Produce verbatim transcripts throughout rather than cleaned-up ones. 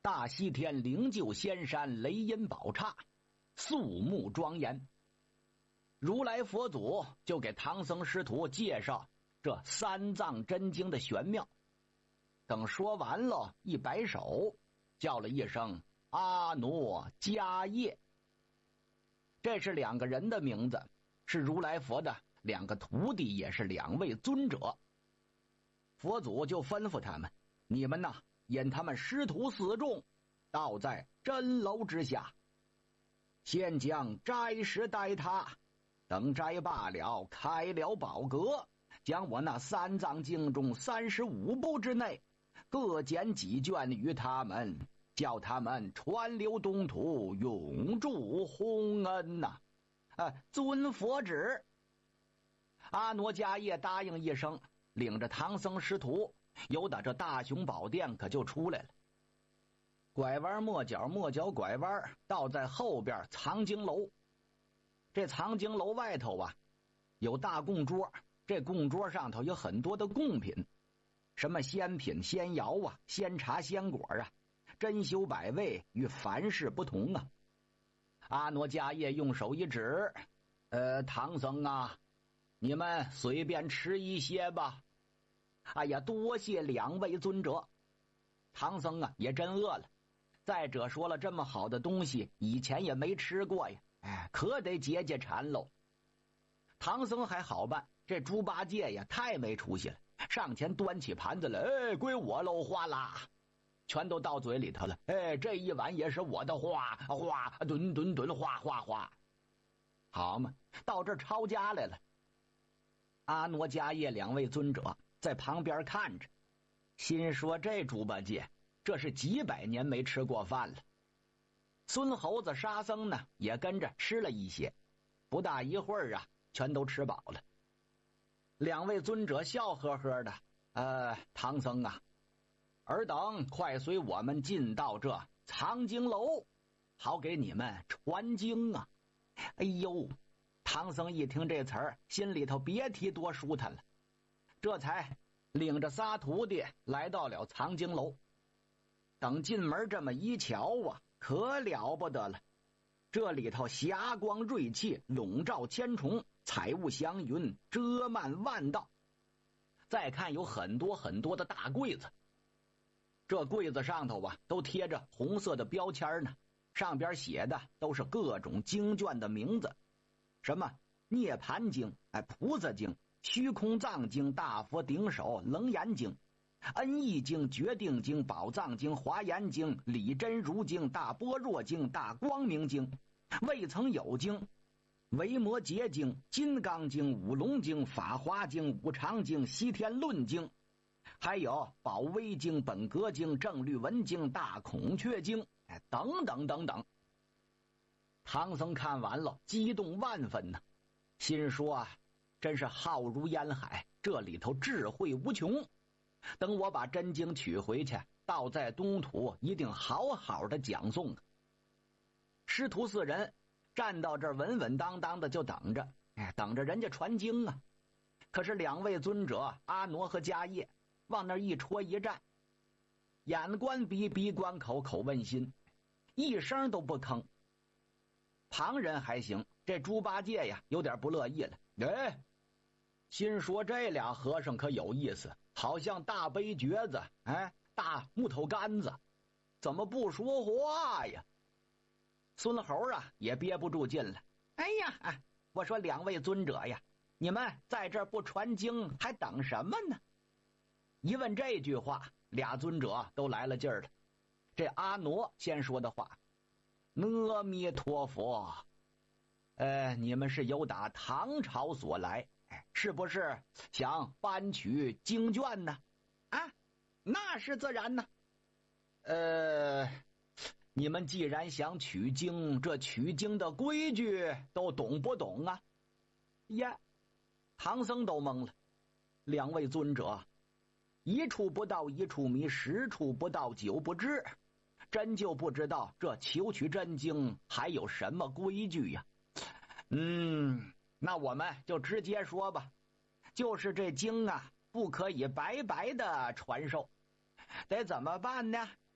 大西天灵鹫仙山雷音宝刹，肃穆庄严。如来佛祖就给唐僧师徒介绍这三藏真经的玄妙。等说完了，一摆手，叫了一声阿傩迦叶。这是两个人的名字，是如来佛的两个徒弟，也是两位尊者。佛祖就吩咐他们，你们呐，引他们师徒四众到在真楼之下，先将斋食待他，等斋罢了，开了宝阁，将我那三藏经中三十五部之内各拣几卷于他们，叫他们传流东土，永驻洪恩呐、啊！啊，遵佛旨。阿傩迦叶答应一声，领着唐僧师徒由打这大雄宝殿可就出来了。拐弯抹角，抹角拐弯，到在后边藏经楼。这藏经楼外头啊，有大供桌，这供桌上头有很多的贡品，什么仙品、仙肴啊，仙茶、仙果啊，珍馐百味，与凡世不同啊。阿傩迦叶用手一指，呃，唐僧啊，你们随便吃一些吧。哎呀，多谢两位尊者。唐僧啊，也真饿了。再者说了，这么好的东西，以前也没吃过呀，哎，可得解解馋喽。唐僧还好办，这猪八戒呀，太没出息了，上前端起盘子来，哎，归我喽，哗啦，全都到嘴里头了。哎，这一碗也是我的，哗哗，吨吨吨，哗哗哗。好嘛，到这儿抄家来了。阿傩迦叶两位尊者在旁边看着，心说这猪八戒这是几百年没吃过饭了。孙猴子、沙僧呢也跟着吃了一些，不大一会儿啊，全都吃饱了。两位尊者笑呵呵的，呃，唐僧啊，尔等快随我们进到这藏经楼，好给你们传经啊。哎呦，唐僧一听这词儿，心里头别提多舒坦了，这才领着仨徒弟来到了藏经楼。等进门这么一瞧啊，可了不得了，这里头霞光瑞气，笼罩千重，彩雾祥云，遮漫万道。再看有很多很多的大柜子，这柜子上头啊都贴着红色的标签呢，上边写的都是各种经卷的名字，什么涅盘经、哎菩萨经、虚空藏经、大佛顶首、楞严经、恩义经、决定经、宝藏经、华严经、理真如经、大般若经、大光明经、未曾有经、维摩诘经、金刚经、五龙经、法华经、无常经、西天论经，还有宝威经、本格经、正律文经、大孔雀经，哎，等等等等。唐僧看完了，激动万分呢、啊，心说啊，真是浩如烟海，这里头智慧无穷。等我把真经取回去，到在东土一定好好的讲诵。师徒四人站到这儿稳稳当当的就等着，哎，等着人家传经啊。可是两位尊者阿傩和迦叶往那儿一戳一站，眼观鼻，鼻观口，口问心，一声都不吭。旁人还行，这猪八戒呀有点不乐意了，哎，心说这俩和尚可有意思，好像大杯橛子，哎，大木头杆子，怎么不说话呀？孙猴啊也憋不住劲了，哎呀，哎，我说两位尊者呀，你们在这儿不传经还等什么呢？一问这句话，俩尊者都来了劲儿了。这阿傩先说的话，阿弥陀佛，呃，你们是由打唐朝所来，是不是想搬取经卷呢？啊，那是自然呢。呃，你们既然想取经，这取经的规矩都懂不懂啊？呀，唐僧都懵了。两位尊者，一处不到一处迷，十处不到九不知，真就不知道这求取真经还有什么规矩呀？嗯，那我们就直接说吧，就是这经啊，不可以白白的传授，得怎么办呢？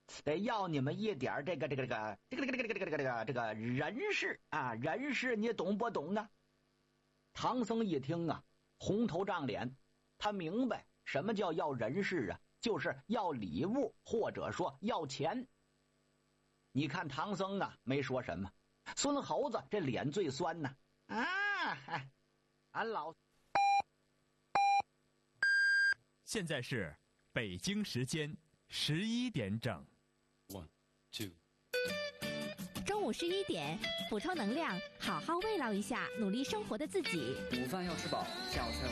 得要你们一点这个这个这个这个这个这个这个这个这个这个人事啊，人事你懂不懂啊？唐僧一听啊，红头胀脸，他明白什么叫要人事啊，就是要礼物或者说要钱。你看唐僧啊，没说什么，孙猴子这脸最酸呢。啊，哎，俺老。 现在是北京时间十一点整。 One, two。 中午十一点，补充能量，好好慰劳一下努力生活的自己。 午饭要吃饱，下午才有